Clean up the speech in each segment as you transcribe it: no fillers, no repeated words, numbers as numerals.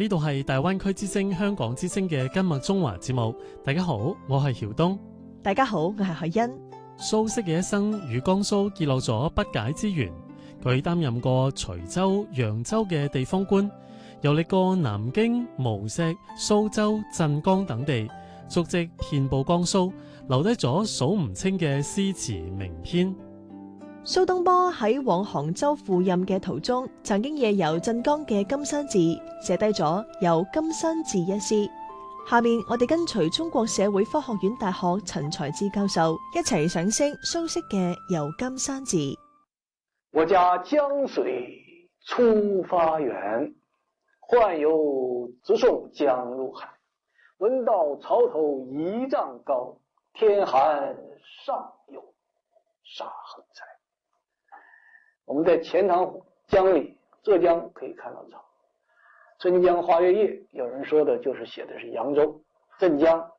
呢度係大灣區之聲香港之聲嘅今日中華節目。大家好，我係曉東。 大家好，我係海欣。 蘇軾嘅一生與江蘇結落咗不解之緣。佢擔任過徐州、揚州嘅地方官，遊歷過南京、無錫、蘇州、鎮江等地，足跡遍佈江蘇，留低咗數唔清嘅詩詞名篇。 蘇東坡喺往杭州赴任嘅途中，曾經夜遊鎮江嘅金山寺，寫低咗《遊金山寺》一詩。下面我哋跟隨中國社會科學院大學陳才智教授一齊賞識蘇軾嘅《遊金山寺》。 我家江水出發源，宦游直送江入海。闻道潮头1丈高，天寒上有沙横财。我们在钱塘江里，浙江可以看到潮。镇江花月夜，有人说的就是写的是扬州、镇江。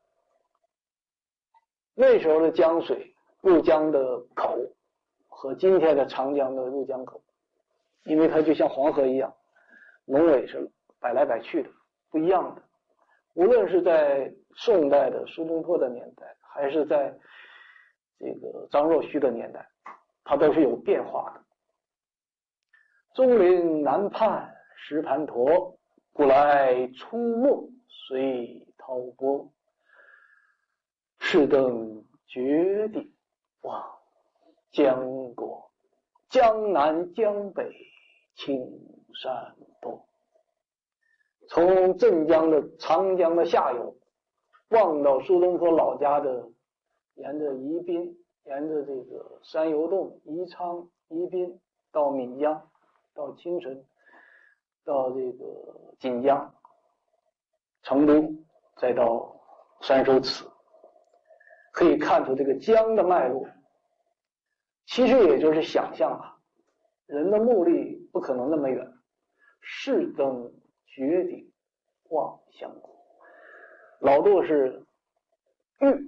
那时候的江水入江的口和今天的长江的入江口，因为它就像黄河一样，龙尾是摆来摆去的，不一样的。无论是在宋代的苏东坡的年代，还是在这个张若虚的年代，它都是有变化的。中林南畔石盘陀，古来出没随涛波。士登绝顶望江国，江南江北青山多。从镇江的长江的下游望到苏东坡老家的，沿着宜宾，沿着这个山游洞、宜昌、宜宾到岷江，到青城，到这个锦江、成都，再到山手祠，可以看出这个江的脉络。其实也就是想象啊，人的目的不可能那么远。士登绝顶望湘谷，老杜是玉，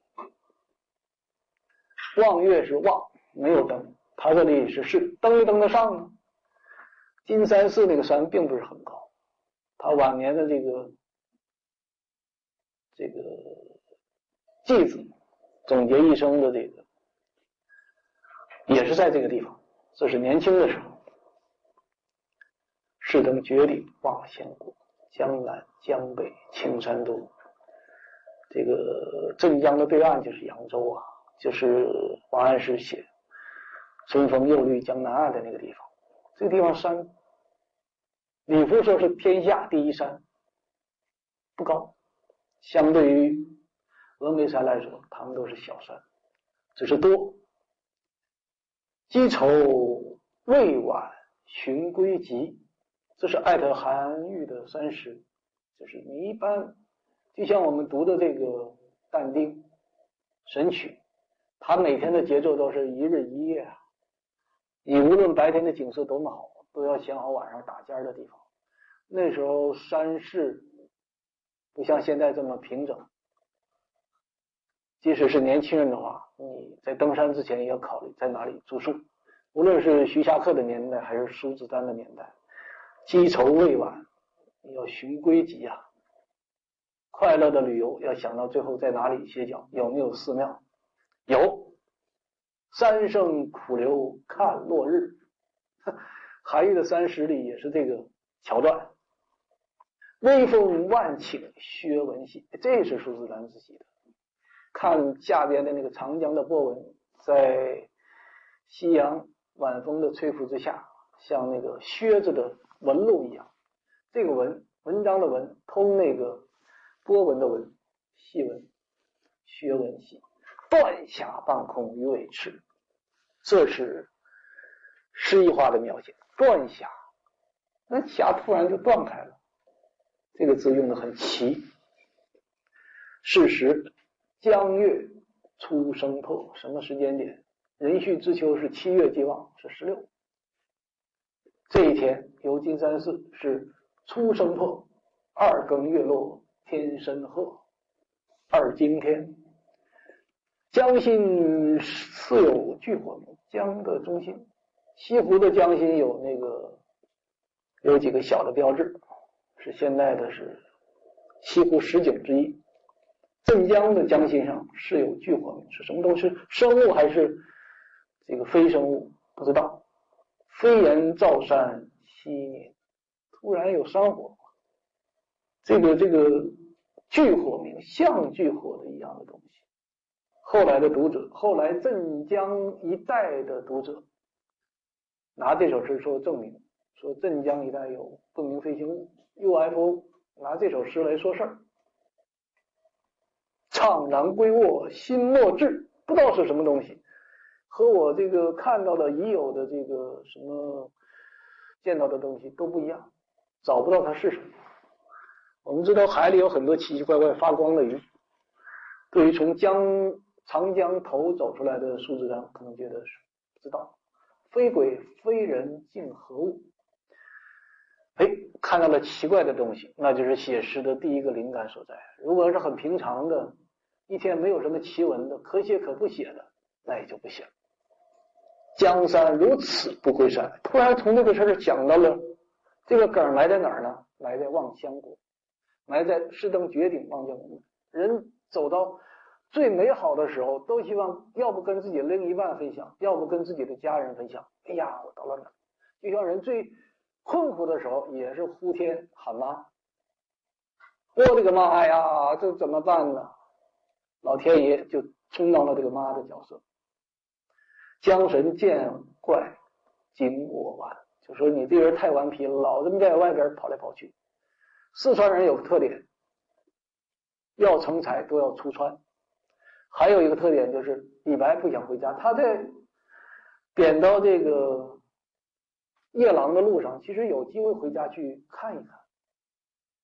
望月是望，没有登，他这里是士，登没登得上呢？金山寺那个山并不是很高，他晚年的这个偈子总结一生的这个也是在这个地方，这是年轻的时候。士登绝顶望湘谷，江南江北青山多。这个镇江的对岸就是扬州啊，就是王安石写春风又绿江南岸的那个地方。这个地方山，李夫说是天下第一山，不高，相对于峨眉山来说，它们都是小山，只是多。积愁未晚寻归集，这是艾特韩愈的三诗，就是你一般就像我们读的这个但丁、神曲，他每天的节奏都是一日一夜啊。你无论白天的景色多么好，都要想好晚上打尖的地方。那时候山势不像现在这么平整，即使是年轻人的话，你在登山之前也要考虑在哪里住宿。无论是徐霞客的年代还是苏子丹的年代，积愁未晚，你要寻归集啊。快乐的旅游要想到最后在哪里歇脚，有没有寺庙？有，三生苦留看落日。韩愈的三十里也是这个桥段。微风万顷薛文系，这是苏子丹自己的。看下边的那个长江的波纹，在夕阳晚风的吹拂之下，像那个靴子的纹路一样。这个纹，文章的文，通那个波纹的纹，细纹，薛文系。断霞半空鱼尾翅，这是诗意化的描写。断霞，那霞突然就断开了，这个字用得很齐。是时江月初升破，什么时间点？壬戌之秋是7月既望，是16。这一天游金山寺是初升破，2更月落天深褐，2更天。江心似有炬火明，江的中心，西湖的江心有几个小的标志， 是现在的是西湖十景之一。镇江的江心上是有巨火明，是什么东西？是生物还是这个非生物？不知道。飞檐照山夕年，突然有山火，这个巨火明，像巨火的一样的东西。后来的读者，后来镇江一带的读者，拿这首诗说证明，说镇江一带有不明飞行物 UFO， 拿这首诗来说事儿。怅然归卧心莫至，不知道是什么东西，和我这个看到的已有的这个什么见到的东西都不一样，找不到它是什么。我们知道海里有很多奇奇怪怪发光的鱼，对于从长江头走出来的苏子章可能觉得是不知道，非鬼非人竟何物。看到了奇怪的东西，那就是写诗的第一个灵感所在。如果是很平常的，一天没有什么奇闻的，可写可不写的，那也就不写了。江山如此不归山，突然从这个事儿讲到了这个梗埋在哪儿呢？埋在望乡国，埋在士登绝顶望乡国。人走到最美好的时候，都希望要不跟自己的另一半分享，要不跟自己的家人分享。哎呀，我到了哪儿？就像人最困苦的时候，也是呼天喊妈。我的个妈呀，这怎么办呢？老天爷就充当了这个妈的角色。江神见怪惊我顽，就说你这人太顽皮了，老这么在外边跑来跑去。四川人有个特点，要成才都要出川。还有一个特点就是李白不想回家，他在贬到这个夜郎的路上，其实有机会回家去看一看。